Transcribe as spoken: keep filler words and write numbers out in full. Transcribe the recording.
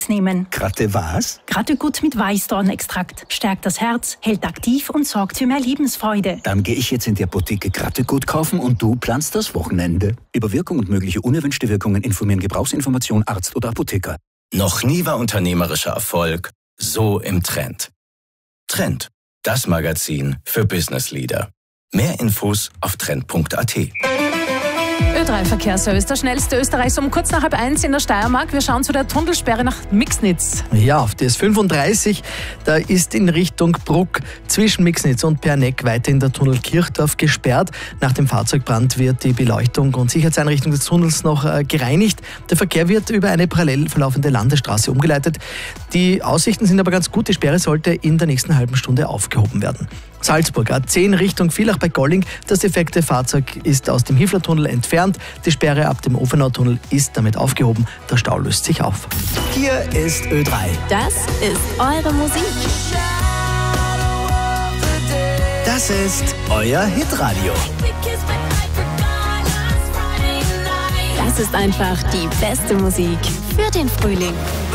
nehmen. Gratte was? Gratte-Gut mit Weißdornextrakt. Stärkt das Herz, hält aktiv und sorgt für mehr Lebensfreude. Dann gehe ich jetzt in die Apotheke Gratte-Gut kaufen und du planst das Wochenende. Über Wirkung und mögliche unerwünschte Wirkungen informieren Gebrauchsinformation, Arzt oder Apotheker. Noch nie war unternehmerischer Erfolg so im Trend. Trend, das Magazin für Business Leader. Mehr Infos auf trend punkt a t. Ö drei Verkehrsservice, der schnellste Österreichs, um kurz nach halb eins in der Steiermark. Wir schauen zu der Tunnelsperre nach Mixnitz. Ja, auf die S fünfunddreißig, da ist in Richtung Bruck zwischen Mixnitz und Perneck weiterhin der Tunnel Kirchdorf gesperrt. Nach dem Fahrzeugbrand wird die Beleuchtung und Sicherheitseinrichtung des Tunnels noch äh, gereinigt. Der Verkehr wird über eine parallel verlaufende Landesstraße umgeleitet. Die Aussichten sind aber ganz gut. Die Sperre sollte in der nächsten halben Stunde aufgehoben werden. Salzburg, A zehn Richtung Villach bei Golling. Das defekte Fahrzeug ist aus dem Hiflertunnel entfernt. Die Sperre ab dem Ofenautunnel ist damit aufgehoben. Der Stau löst sich auf. Hier ist Ö drei. Das ist eure Musik. Das ist euer Hitradio. Das ist einfach die beste Musik für den Frühling.